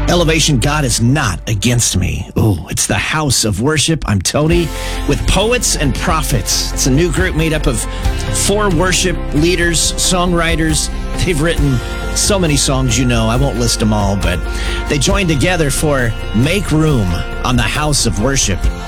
Elevation, God is not against me. Ooh, it's the house of worship. I'm Tony with Poets and Prophets. It's a new group made up of 4 worship leaders, songwriters. They've written so many songs, I won't list them all, but they joined together for Make Room on the House of Worship.